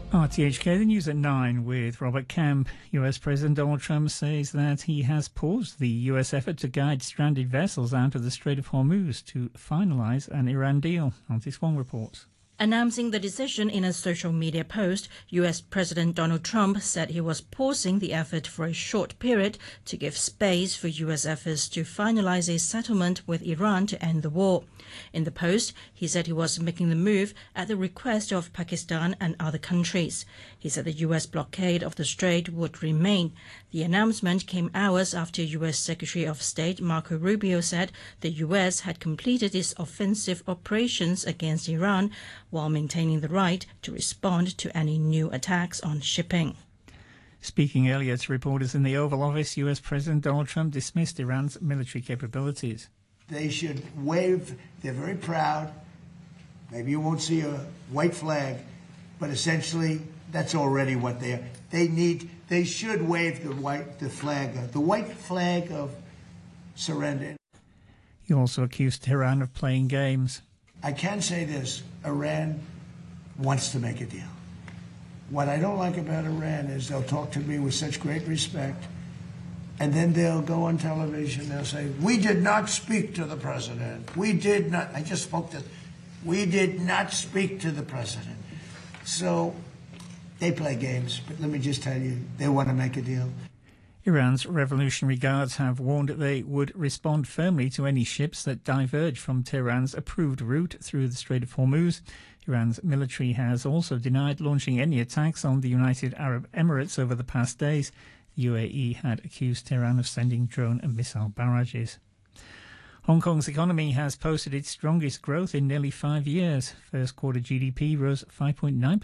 RTHK, the news at 9 with Robert Camp. US President Donald Trump says that he has paused the US effort to guide stranded vessels out of the Strait of Hormuz to finalise an Iran deal. This one reports. Announcing the decision in a social media post, US President Donald Trump said he was pausing the effort for a short period to give space for US efforts to finalize a settlement with Iran to end the war. In the post, he said he was making the move at the request of Pakistan and other countries. He said the US blockade of the strait would remain. The announcement came hours after US Secretary of State Marco Rubio said the US had completed its offensive operations against Iran while maintaining the right to respond to any new attacks on shipping. Speaking earlier to reporters in the Oval Office, US President Donald Trump dismissed Iran's military capabilities. They should wave, they're very proud. Maybe you won't see a white flag, but essentially that's already what they are. They should wave the white flag of surrender. He also accused Tehran of playing games. I can say this, Iran wants to make a deal. What I don't like about Iran is they'll talk to me with such great respect, and then they'll go on television, they'll say, we did not speak to the president. We did not, I just spoke to, we did not speak to the president. So they play games, but let me just tell you, they want to make a deal. Iran's Revolutionary Guards have warned they would respond firmly to any ships that diverge from Tehran's approved route through the Strait of Hormuz. Iran's military has also denied launching any attacks on the United Arab Emirates over the past days. The UAE had accused Tehran of sending drone and missile barrages. Hong Kong's economy has posted its strongest growth in nearly 5 years. First quarter GDP rose 5.9%.